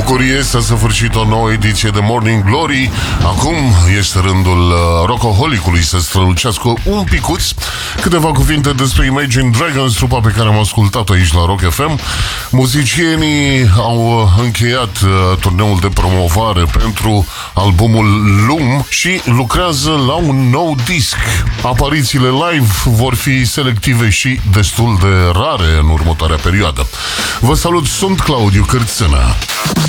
bucurie s-a săvârșit o nouă ediție de Morning Glory. Acum este rândul rocoholicului să strălucească un picuț. Câteva cuvinte despre Imagine Dragons, trupa pe care am ascultat-o aici la Rock FM. Muzicienii au încheiat turneul de promovare pentru albumul Loom și lucrează la un nou disc. Aparițiile live vor fi selective și destul de rare în următoarea perioadă. Vă salut, sunt Claudiu Cârțână.